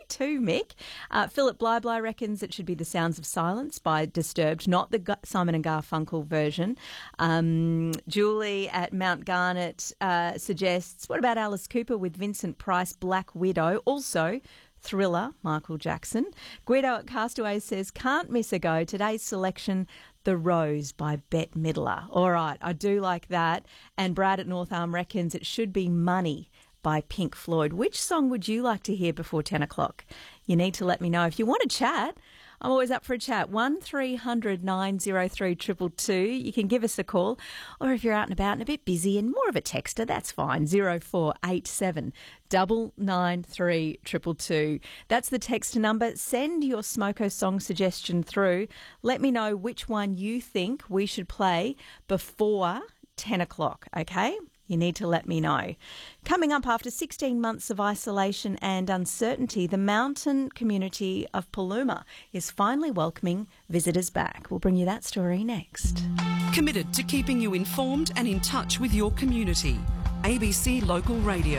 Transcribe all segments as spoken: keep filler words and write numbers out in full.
too, Mick. Uh, Philip Blybly reckons it should be The Sounds of Silence by Disturbed, not the G- Simon and Garfunkel version. Um, Julie at Mount Garnet uh, suggests, what about Alice Cooper with Vincent Price, Black Widow? Also, Thriller, Michael Jackson. Guido at Castaway says, can't miss a go. Today's selection, The Rose by Bette Midler. All right, I do like that. And Brad at North Arm reckons it should be Money by Pink Floyd. Which song would you like to hear before ten o'clock? You need to let me know. If you want to chat, I'm always up for a chat. one three hundred nine oh three two two two. You can give us a call. Or if you're out and about and a bit busy and more of a texter, that's fine. zero four eight seven nine nine three two two two. That's the text number. Send your Smoko song suggestion through. Let me know which one you think we should play before ten o'clock, okay? You need to let me know. Coming up, after sixteen months of isolation and uncertainty, the mountain community of Paluma is finally welcoming visitors back. We'll bring you that story next. Committed to keeping you informed and in touch with your community. A B C Local Radio.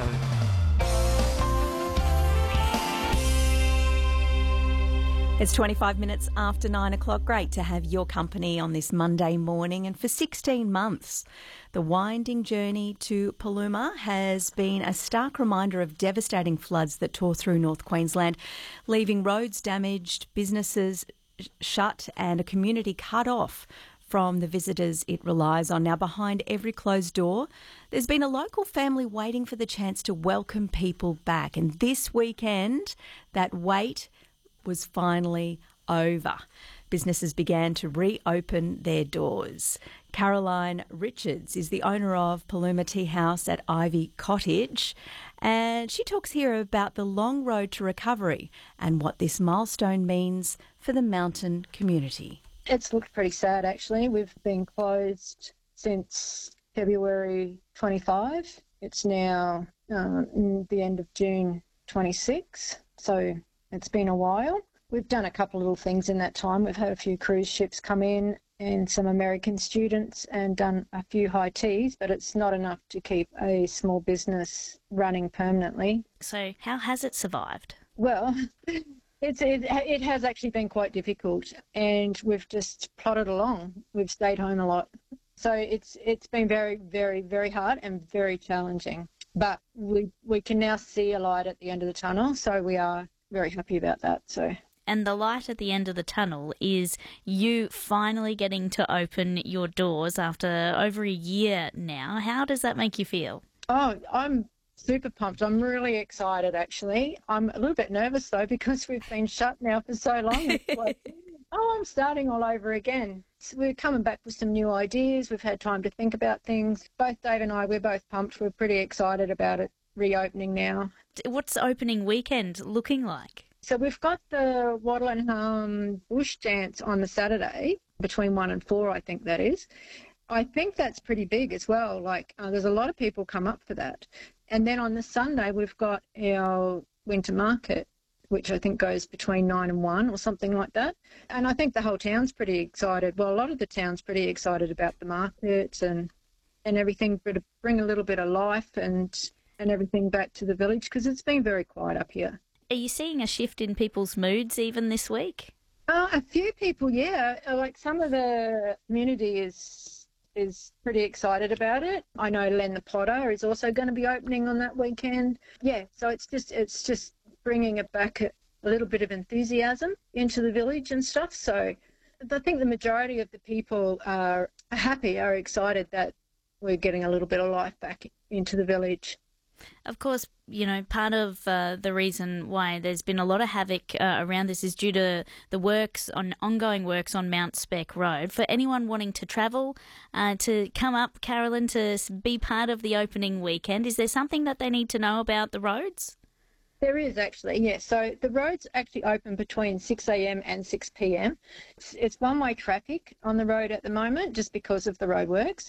It's twenty-five minutes after nine o'clock. Great to have your company on this Monday morning. And for sixteen months, the winding journey to Paluma has been a stark reminder of devastating floods that tore through North Queensland, leaving roads damaged, businesses shut and a community cut off from the visitors it relies on. Now, behind every closed door, there's been a local family waiting for the chance to welcome people back. And this weekend, that wait was finally over. Businesses began to reopen their doors. Caroline Richards is the owner of Paluma Tea House at Ivy Cottage, and she talks here about the long road to recovery and what this milestone means for the mountain community. It's looked pretty sad, actually. We've been closed since February twenty-fifth. It's now um, the end of June twenty-sixth, so it's been a while. We've done a couple of little things in that time. We've had a few cruise ships come in and some American students and done a few high teas, but it's not enough to keep a small business running permanently. So how has it survived? Well, it's, it, it has actually been quite difficult, and we've just plodded along. We've stayed home a lot. So it's it's been very, very, very hard and very challenging. But we we can now see a light at the end of the tunnel, so we are very happy about that. So, and the light at the end of the tunnel is you finally getting to open your doors after over a year now. How does that make you feel? Oh, I'm super pumped. I'm really excited, actually. I'm a little bit nervous, though, because we've been shut now for so long. It's like, oh, I'm starting all over again. So we're coming back with some new ideas. We've had time to think about things. Both Dave and I, we're both pumped. We're pretty excited about it reopening now. What's opening weekend looking like? So we've got the Wattle and Hum Bush Dance on the Saturday, between one and four, I think that is. I think that's pretty big as well. Like, uh, there's a lot of people come up for that. And then on the Sunday, we've got our winter market, which I think goes between nine and one or something like that. And I think the whole town's pretty excited. Well, a lot of the town's pretty excited about the markets and, and everything, but to bring a little bit of life and and everything back to the village, because it's been very quiet up here. Are you seeing a shift in people's moods even this week? Uh, a few people, yeah. Like some of the community is is pretty excited about it. I know Len the Potter is also going to be opening on that weekend. Yeah, so it's just it's just bringing it back a, a little bit of enthusiasm into the village and stuff. So I think the majority of the people are happy, are excited that we're getting a little bit of life back into the village. Of course, you know, part of uh, the reason why there's been a lot of havoc uh, around this is due to the works on ongoing works on Mount Spec Road. For anyone wanting to travel, uh, to come up, Carolyn, to be part of the opening weekend, is there something that they need to know about the roads? There is actually, yes. So the roads actually open between six a.m. and six p.m. It's, it's one-way traffic on the road at the moment just because of the roadworks,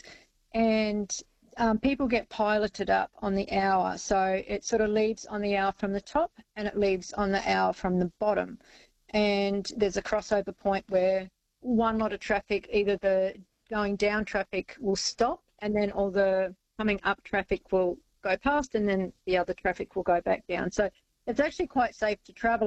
and Um, people get piloted up on the hour, so it sort of leaves on the hour from the top and it leaves on the hour from the bottom. And there's a crossover point where one lot of traffic, either the going down traffic will stop and then all the coming up traffic will go past and then the other traffic will go back down. So it's actually quite safe to travel